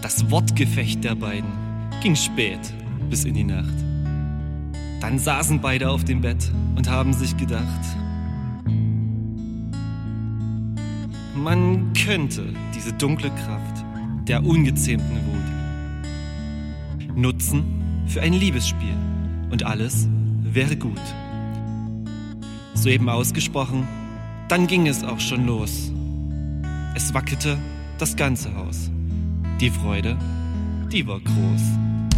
Das Wortgefecht der beiden ging spät bis in die Nacht. Dann saßen beide auf dem Bett und haben sich gedacht, man könnte diese dunkle Kraft der ungezähmten Wut nutzen für ein Liebesspiel und alles wäre gut. Soeben ausgesprochen, dann ging es auch schon los. Es wackelte das ganze Haus. Die Freude, die war groß.